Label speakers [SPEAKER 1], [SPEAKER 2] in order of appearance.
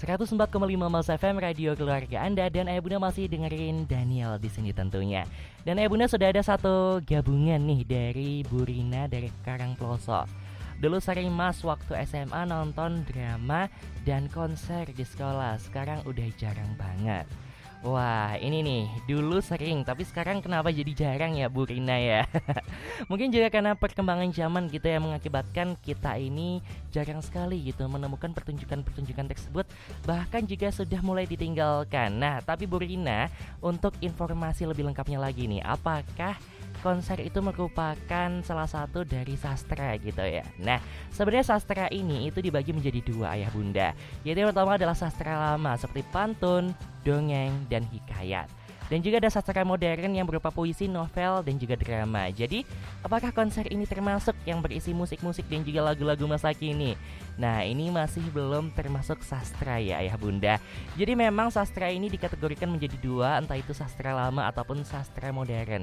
[SPEAKER 1] 104,5 Mas FM Radio Keluarga Anda, dan Ayah Bunda masih dengerin Daniel di sini tentunya. Dan Ayah Bunda sudah ada satu gabungan nih dari Bu Rina dari Karangploso. Dulu sering Mas waktu SMA nonton drama dan konser di sekolah, sekarang udah jarang banget. Wah, ini nih, dulu sering, tapi sekarang kenapa jadi jarang ya Bu Rina ya? Mungkin juga karena perkembangan zaman gitu yang mengakibatkan kita ini jarang sekali gitu menemukan pertunjukan-pertunjukan tersebut, bahkan juga sudah mulai ditinggalkan. Nah, tapi Bu Rina, untuk informasi lebih lengkapnya lagi nih, apakah konser itu merupakan salah satu dari sastra gitu ya. Nah, sebenarnya sastra ini itu dibagi menjadi dua Ayah Bunda. Yaitu yang pertama adalah sastra lama seperti pantun, dongeng, dan hikayat. Dan juga ada sastra modern yang berupa puisi, novel, dan juga drama. Jadi, apakah konser ini termasuk yang berisi musik-musik dan juga lagu-lagu masa kini? Nah, ini masih belum termasuk sastra ya Ayah Bunda. Jadi memang sastra ini dikategorikan menjadi dua, entah itu sastra lama ataupun sastra modern.